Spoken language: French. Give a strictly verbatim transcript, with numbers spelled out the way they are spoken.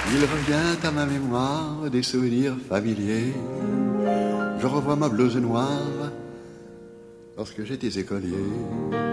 Il revient à ma mémoire des souvenirs familiers. Je revois ma blouse noire lorsque j'étais écolier.